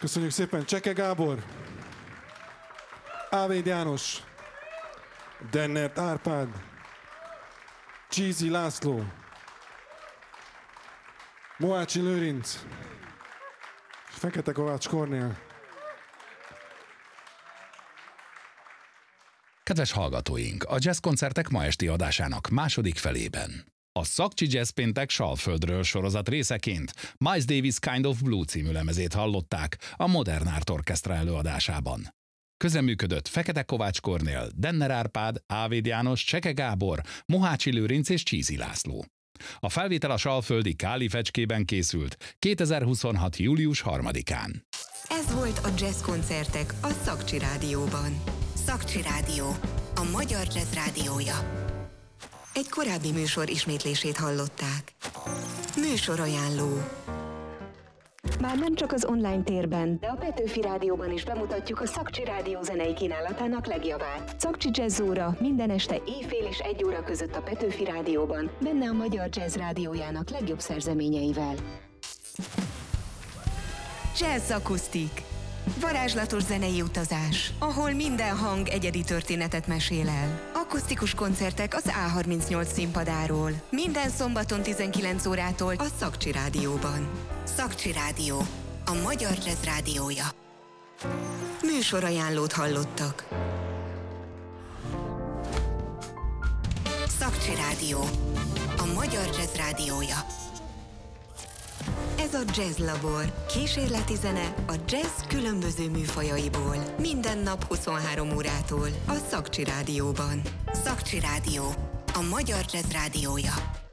Köszönjük szépen. Cseke Gábor, Ávéd János, Dennert Árpád, Csízi László, Mohácsi Lőrinc, és Fekete Kovács Kornél. Kedves hallgatóink, a jazzkoncertek ma esti adásának második felében. A Szakcsi Jazz Péntek Salföldről sorozat részeként Miles Davis Kind of Blue című lemezét hallották a Modern Art Orchestra előadásában. Közreműködött Fekete Kovács Kornél, Denner Árpád, Ávéd János, Cseke Gábor, Mohácsi Lőrinc és Csízi László. A felvétel a salföldi Káli Fecskében készült 2026. július 3-án. Ez volt a Jazzkoncertek a Szakcsi Rádióban. Szakcsi Rádió, a magyar jazz rádiója. Egy korábbi műsor ismétlését hallották. Műsorajánló. Már nem csak az online térben, de a Petőfi Rádióban is bemutatjuk a Szakcsi Rádió zenei kínálatának legjavát. Szakcsi Jazz óra minden este éjfél és 1 óra között a Petőfi Rádióban, benne a magyar jazz rádiójának legjobb szerzeményeivel. Jazz akusztik. Varázslatos zenei utazás, ahol minden hang egyedi történetet mesél el. Akusztikus koncertek az A38 színpadáról. Minden szombaton 19 órától a Szakcsi Rádióban. Szakcsi Rádió, a magyar jazz rádiója. Műsorajánlót hallottak. Szakcsi Rádió, a magyar jazz rádiója. Ez a Jazz Labor. Kísérleti zene a jazz különböző műfajaiból. Minden nap 23 órától a Szakcsi Rádióban. Szakcsi Rádió, a magyar jazz rádiója.